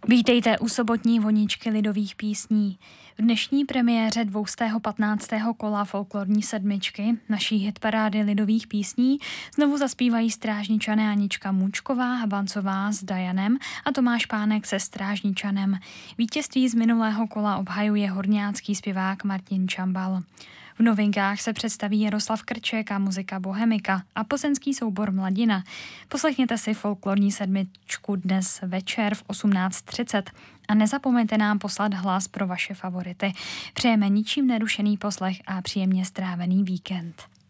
Vítejte u sobotní voničky lidových písní. V dnešní premiéře 215. kola folklorní sedmičky naší hitparády lidových písní znovu zaspívají strážničané Anička Můčková, Habancová s Dajanem a Tomáš Pánek se Strážničanem. Vítězství z minulého kola obhajuje horňácký zpěvák Martin Čambal. V novinkách se představí Jaroslav Krček a muzika Bohemika a plzeňský soubor Mladina. Poslechněte si folklorní sedmičku dnes večer v 18:30 a nezapomeňte nám poslat hlas pro vaše favority. Přejeme ničím nerušený poslech a příjemně strávený víkend.